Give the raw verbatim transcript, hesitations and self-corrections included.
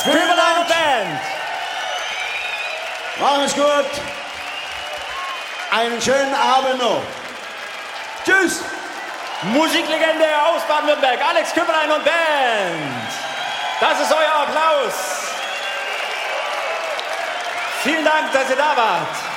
Köberlein und Band. Machen es gut. Einen schönen Abend noch. Tschüss. Musiklegende aus Baden-Württemberg, Alex Köberlein und Band. Das ist euer Applaus. Vielen Dank, dass ihr da wart.